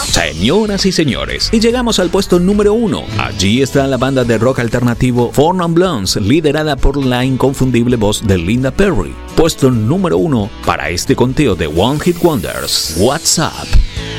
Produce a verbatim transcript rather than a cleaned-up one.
Señoras y señores, y llegamos al puesto número uno. Allí está la banda de rock alternativo Four Non Blondes, liderada por la inconfundible voz de Linda Perry. Puesto número uno para este conteo de One Hit Wonders. What's Up?